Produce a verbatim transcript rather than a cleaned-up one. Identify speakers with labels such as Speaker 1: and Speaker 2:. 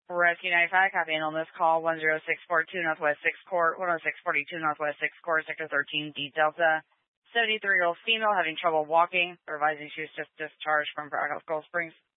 Speaker 1: Rescue ninety-five, copy and on this call, one zero six four two Northwest sixth Court, one oh six forty-two Northwest sixth Court, Sector thirteen, D Delta. seventy-three-year-old female having trouble walking, revising she was just discharged from Bracco Springs.